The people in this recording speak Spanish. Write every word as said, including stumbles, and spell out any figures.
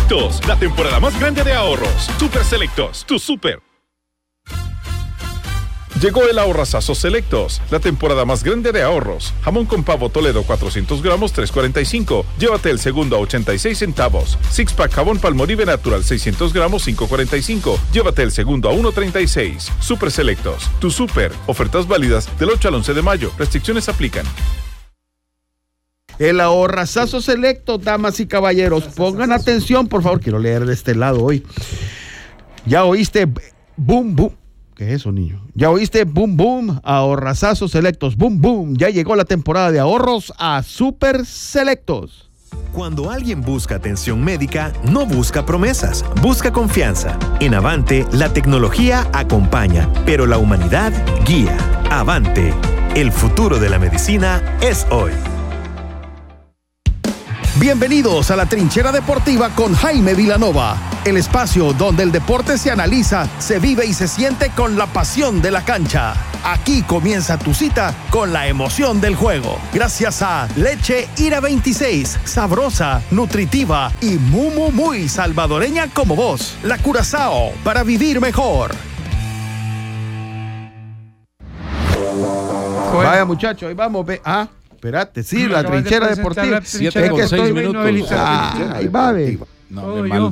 Selectos, la temporada más grande de ahorros. Super Selectos, tu super. Llegó el ahorrazazo Selectos, la temporada más grande de ahorros. Jamón con pavo Toledo cuatrocientos gramos, tres cuarenta y cinco. Llévate el segundo a ochenta y seis centavos. Six pack jabón Palmolive Natural seiscientos gramos, cinco cuarenta y cinco. Llévate el segundo a uno treinta y seis. Super Selectos, tu super. Ofertas válidas del ocho al once de mayo. Restricciones aplican. El ahorrazazo Selecto, damas y caballeros, pongan atención, por favor, quiero leer de este lado hoy. ¿Ya oíste? Boom, boom. ¿Qué es eso, niño? ¿Ya oíste? Boom, boom. Ahorrazazos Selectos. Boom, boom. Ya llegó la temporada de ahorros a Super Selectos. Cuando alguien busca atención médica, no busca promesas, busca confianza. En Avante, la tecnología acompaña, pero la humanidad guía. Avante, el futuro de la medicina es hoy. Bienvenidos a la Trinchera Deportiva con Jaime Vilanova, el espacio donde el deporte se analiza, se vive y se siente con la pasión de la cancha. Aquí comienza tu cita con la emoción del juego. Gracias a Leche Ira veintiséis, sabrosa, nutritiva y muy, muy, muy salvadoreña como vos. La Curazao, para vivir mejor. Vaya, muchachos, ahí vamos. Ve. Ah. Espérate, sí, la trinchera deportiva. siete con seis minutos. Ah, ahí va, ve. No, de mal.